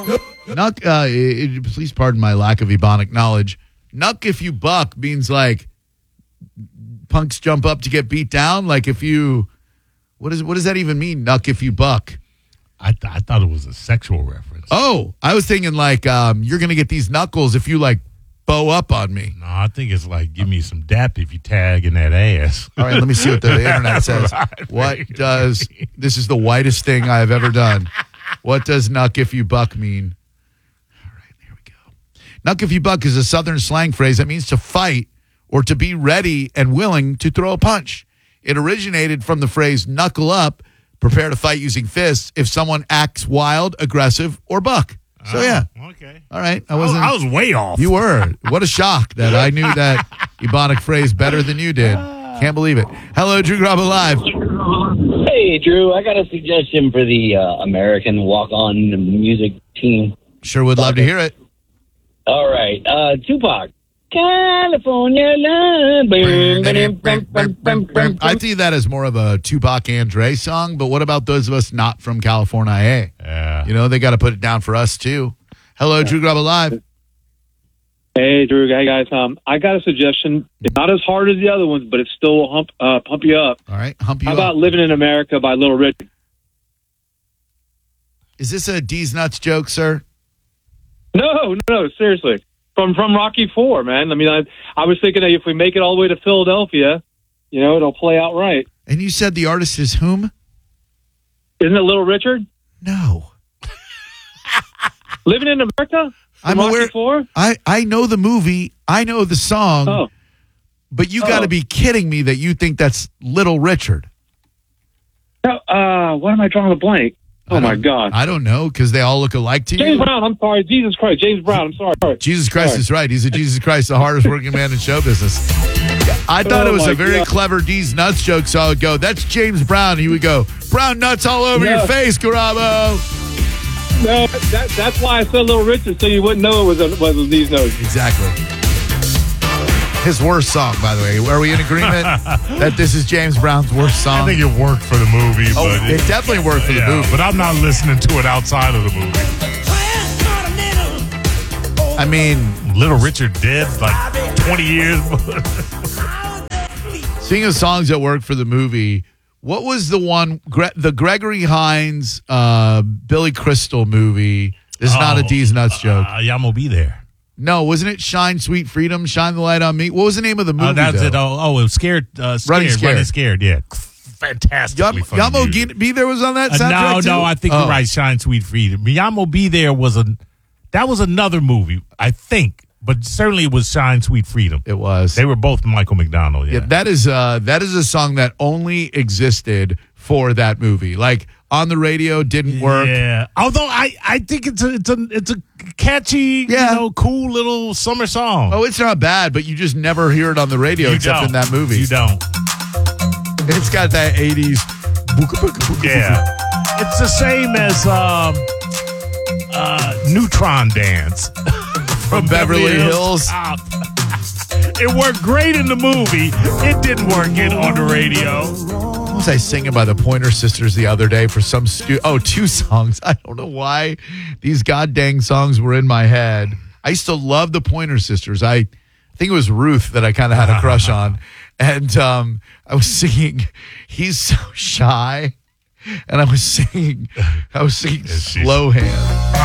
Nuck, please pardon my lack of Ebonic knowledge. Nuck if you buck means like punks jump up to get beat down. Like if you, what does that even mean? Nuck if you buck. I thought it was a sexual reference. Oh, I was thinking like you're gonna get these knuckles if you like bow up on me. No, I think it's like give me some dap if you tag in that ass. All right, let me see what the internet says. This is the whitest thing I have ever done. What does nuck if you buck mean? All right, here we go. Nuck if you buck is a Southern slang phrase that means to fight or to be ready and willing to throw a punch. It originated from the phrase knuckle up, prepare to fight using fists if someone acts wild, aggressive, or buck. So, yeah. Okay. All right. I was way off. You were. What a shock that I knew that Ebonic phrase better than you did. Can't believe it. Hello, Drew Garabo Live. Hey, Drew. I got a suggestion for the American walk-on music team. Sure would love to hear it. All right. Tupac. California love. I see that as more of a Tupac Andre song, but what about those of us not from California? Yeah. You know, they got to put it down for us, too. Hello, Drew Garabo Live. Hey, Drew. Hey, guys. I got a suggestion. It's not as hard as the other ones, but it still will pump you up. All right, hump you How up. about Living in America by Little Richard? Is this a D's Nuts joke, sir? No, seriously. From Rocky IV, man. I mean, I was thinking that if we make it all the way to Philadelphia, you know, it'll play out right. And you said the artist is whom? Isn't it Little Richard? No. Living in America? I'm Rocky aware. IV? I know the movie. I know the song. Oh. But you got to be kidding me that you think that's Little Richard. No, what am I drawing a blank? Oh, my God. I don't know, because they all look alike to you. James Brown, I'm sorry. Jesus Christ. James Brown, I'm sorry. Jesus Christ is right. He's a Jesus Christ, the hardest working man in show business. I thought it was a very clever D's Nuts joke, so I would go, that's James Brown. And he would go, brown nuts all over your face, Garabo. No, that's why I said Little Richard, so you wouldn't know it was these notes. Exactly. His worst song, by the way. Are we in agreement that this is James Brown's worst song? I think it worked for the movie. Oh, but it definitely worked for the movie. But I'm not listening to it outside of the movie. I mean, Little Richard dead like 20 years. Speaking of songs that work for the movie, what was the one, the Gregory Hines, Billy Crystal movie? This is not a D's Nuts joke. Yeah, I'm going to be there. No, wasn't it Shine Sweet Freedom, Shine the Light on Me? What was the name of the movie, That's though? it. It was Scared. Running Scared, yeah. Fantastically funny Yamo music. Be There was on that soundtrack, No, I think you're right. Shine Sweet Freedom. Yamo Be There was another movie, I think. But certainly it was Shine Sweet Freedom. It was. They were both Michael McDonald, yeah. That is a song that only existed for that movie. Like, on the radio, didn't work. Yeah. Although I think it's a catchy, cool little summer song. Oh, it's not bad, but you just never hear it on the radio except in that movie. You don't. It's got that 80s. Yeah. It's the same as Neutron Dance from Beverly Hills. It worked great in the movie. It didn't work on the radio. What was I singing by the Pointer Sisters the other day for some two songs? I don't know why these goddamn songs were in my head. I used to love the Pointer Sisters. I think it was Ruth that I kind of had a crush on. And I was singing He's So Shy. And I was singing Slow Hand.